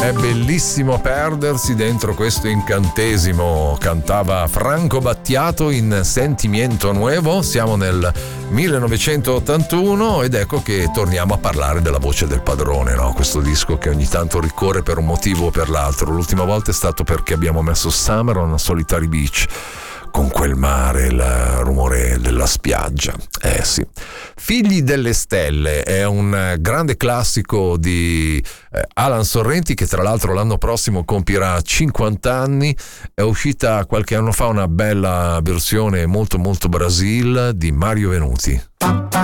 È bellissimo perdersi dentro questo incantesimo, cantava Franco Battiato in Sentimiento Nuevo. Siamo nel 1981 ed ecco che torniamo a parlare della voce del padrone, no? Questo disco che ogni tanto ricorre per un motivo o per l'altro. L'ultima volta è stato perché abbiamo messo Summer on a Solitary Beach, con quel mare, il rumore della spiaggia. Sì. Figli delle stelle è un grande classico di Alan Sorrenti, che tra l'altro l'anno prossimo compirà 50 anni. È uscita qualche anno fa una bella versione molto molto Brasil di Mario Venuti.